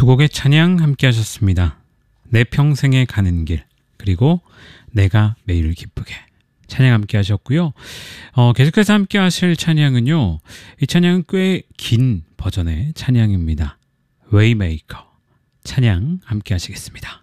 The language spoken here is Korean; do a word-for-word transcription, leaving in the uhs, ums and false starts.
두 곡의 찬양 함께 하셨습니다. 내 평생에 가는 길, 그리고 내가 매일 기쁘게 찬양 함께 하셨고요. 어, 계속해서 함께 하실 찬양은요, 이 찬양은 꽤 긴 버전의 찬양입니다. Waymaker 찬양 함께 하시겠습니다.